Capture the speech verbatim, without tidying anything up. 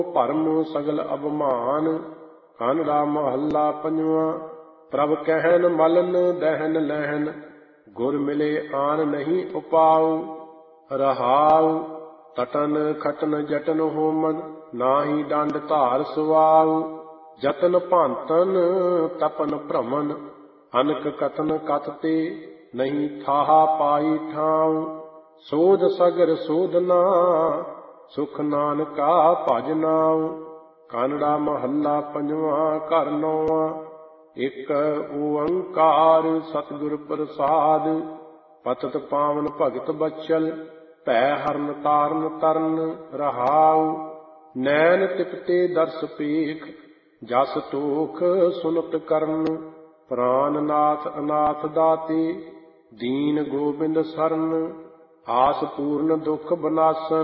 ਭਰਮ ਸਗਲ ਅਭਮਾਨ। ਕਾਨੜਾ ਮਹੱਲਾ ਪੰਜਵਾਂ। ਪ੍ਰਭ ਕਹਿਨ ਮਲਨ ਦਹਿਨ ਲਹਿਨ, ਗੁਰ ਮਿਲੇ ਆਨ ਨਹੀਂ ਉਪਾਉ। ਰਹਾਉ ਤਟਨ ਖਟਨ ਜਟਨ ਹੋਮਨ, ਨਾਹੀ ਡੰਡ ਧਾਰ ਸੁਆਉ। ਜਤਨ ਭਾਂਤਨ ਤਪਨ ਭ੍ਰਮਨ, ਅਨਕ ਕਥਨ ਕਥ ਤੇ ਨਹੀਂ ਥਾਹਾ ਪਾਈ ਠਾਉ। ਸੋਧ ਸਗਰ ਸੋਧਨਾ ਸੁਖ ਨਾਨਕਾ ਭਜ ਨਾਉ। ਕਾਨੜਾ ਮਹੱਲਾ ਪੰਜਵਾਂ ਘਰ ਨੌਵਾਂ। ਇੱਕ ਓੰਕਾਰ ਸਤਿਗੁਰ ਪ੍ਰਸਾਦ, ਪਤਿਤ ਪਾਵਨ ਭਗਤ ਬਚਲ, ਭੈ ਹਰਨ ਤਾਰਨ ਤਰਨ। ਰਹਾਉ ਨੈਣ ਤਿਪਤੇ ਦਰਸ ਪੇਖ, ਜਸ ਤੋਖ ਸੁਨਤ ਕਰਨ। ਪ੍ਰਾਨ ਨਾਥ ਅਨਾਥ ਦਾਤੇ, ਦੀਨ ਗੋਬਿੰਦ ਸਰਨ। ਆਸ ਪੂਰਨ ਦੁਖ ਬਨਾਸਨ,